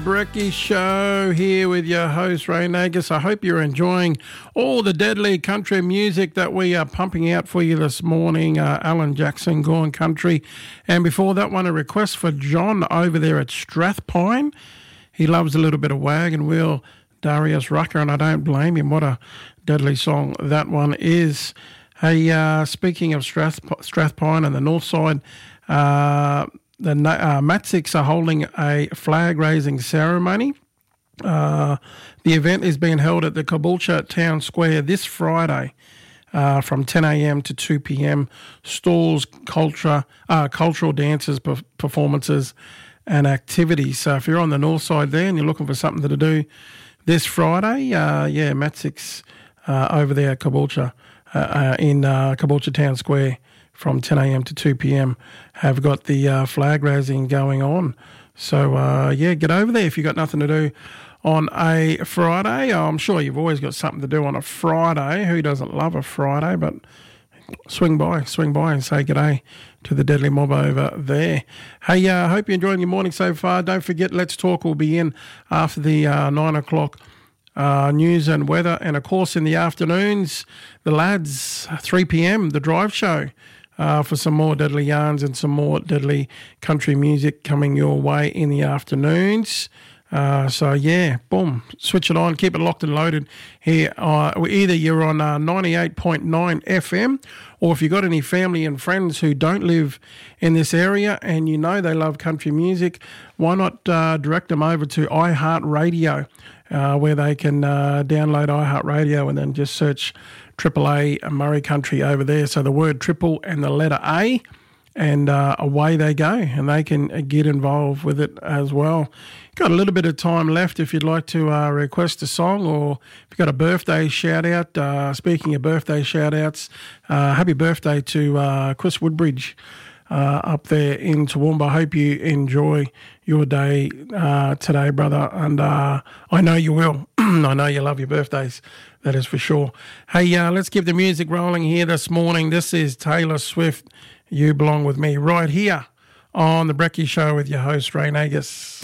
Brecky Show here with your host Ray Nagus. I hope you're enjoying all the deadly country music that we are pumping out for you this morning. Alan Jackson, Gone Country. And before that one, a request for John over there at Strathpine. He loves a little bit of Wagon Wheel, Darius Rucker, and I don't blame him. What a deadly song that one is. Hey, speaking of Strathpine and the north side, the Matsicks are holding a flag-raising ceremony. The event is being held at the Caboolture Town Square this Friday from 10 a.m. to 2 p.m. Stalls, cultural dances, performances and activities. So if you're on the north side there and you're looking for something to do this Friday, Matsicks over there at Caboolture in Caboolture Town Square from 10 a.m. to 2 p.m. have got the flag raising going on. So, get over there if you've got nothing to do on a Friday. I'm sure you've always got something to do on a Friday. Who doesn't love a Friday? But swing by and say g'day to the Deadly Mob over there. Hey, I hope you're enjoying your morning so far. Don't forget, Let's Talk will be in after the 9 o'clock news and weather. And, of course, in the afternoons, the lads, 3 p.m, the drive show. For some more deadly yarns and some more deadly country music coming your way in the afternoons. Boom, switch it on, keep it locked and loaded here. Either you're on 98.9 FM, or if you've got any family and friends who don't live in this area and you know they love country music, why not direct them over to iHeartRadio, where they can download iHeartRadio and then just search AAA Murray Country over there. So the word triple and the letter A, and away they go, and they can get involved with it as well. Got a little bit of time left if you'd like to request a song, or if you've got a birthday shout-out. Speaking of birthday shout-outs, happy birthday to Chris Woodbridge up there in Toowoomba. I hope you enjoy your day today, brother, and I know you will. I know you love your birthdays, that is for sure. Hey, let's keep the music rolling here this morning. This is Taylor Swift, You Belong With Me, right here on The Brecky Show with your host, Ray Nagus.